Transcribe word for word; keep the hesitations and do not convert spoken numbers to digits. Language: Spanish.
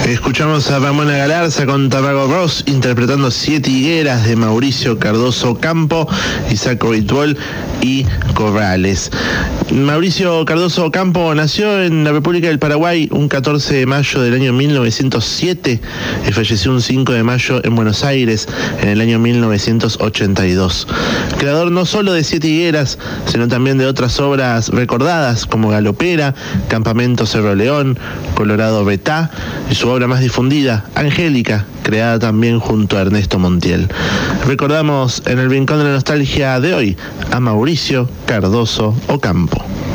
Escuchamos a Ramona Galarza con Tabaco Ross interpretando Siete Higueras de Mauricio Cardoso Ocampo, Isaac Oitbol y Corrales. Mauricio Cardoso Ocampo nació en la República del Paraguay un catorce de mayo del año mil novecientos siete y falleció un cinco de mayo en Buenos Aires en el año mil novecientos ochenta y dos. Creador no solo de Siete Higueras, sino también de otras obras recordadas como Galopera, Campamento Cerro León, Colorado Betá y su obra más difundida, Angélica, creada también junto a Ernesto Montiel. Recordamos en el Rincón de la Nostalgia de hoy a Mauricio Cardoso Ocampo.